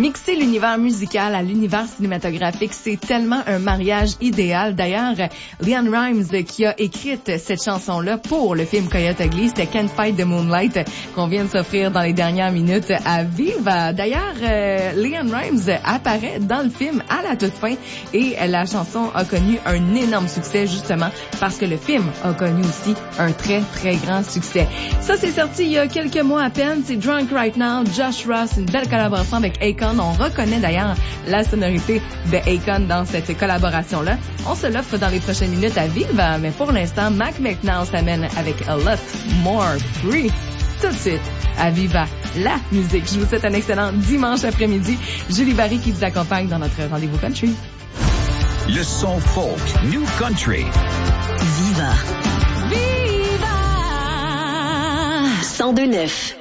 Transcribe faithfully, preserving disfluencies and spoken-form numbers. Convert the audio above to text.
Mixer l'univers musical à l'univers cinématographique, c'est tellement un mariage idéal. D'ailleurs, LeAnn Rimes, qui a écrit cette chanson-là pour le film Coyote Ugly, c'était Can't Fight the Moonlight qu'on vient de s'offrir dans les dernières minutes à Viva. D'ailleurs, euh, LeAnn Rimes apparaît dans le film à la toute fin et la chanson a connu un énorme succès justement parce que le film a connu aussi un très, très grand succès. Ça, c'est sorti il y a quelques mois à peine. C'est Drunk Right Now, Josh Ross, une belle collaboration avec Akon. On reconnaît d'ailleurs la sonorité de Akon dans cette collaboration-là. On se l'offre dans les prochaines minutes à Viva, mais pour l'instant, Mac McNall s'amène avec A Lot More Free. Tout de suite, à Viva, la musique. Je vous souhaite un excellent dimanche après-midi. Julie Barry qui vous accompagne dans notre rendez-vous country. Le son folk, New Country. Viva. Viva! cent deux neuf